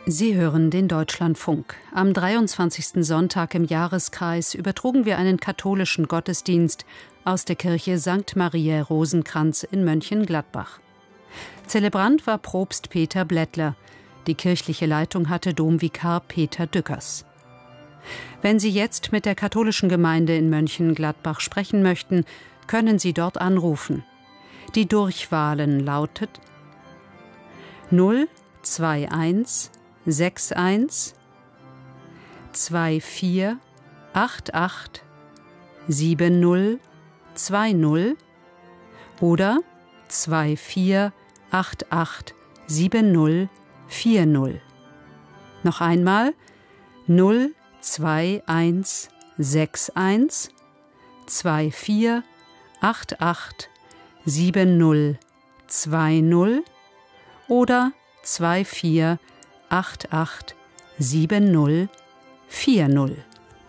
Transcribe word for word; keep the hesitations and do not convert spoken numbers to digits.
Sie hören den Deutschlandfunk. Am dreiundzwanzigsten Sonntag im Jahreskreis übertrugen wir einen katholischen Gottesdienst aus der Kirche Sankt Mariä Rosenkranz in Mönchengladbach. Zelebrant war Propst Peter Blättler. Die kirchliche Leitung hatte Domvikar Peter Dückers. Wenn Sie jetzt mit der katholischen Gemeinde in Mönchengladbach sprechen möchten, können Sie dort anrufen. Die Durchwahlen lautet null zwei eins sechs eins zwei vier acht acht sieben null zwei null oder zwei vier acht acht sieben null vier null. Noch einmal null zwei eins sechs eins zwei vier acht acht sieben null zwei null oder zwei vier acht acht sieben null vier null.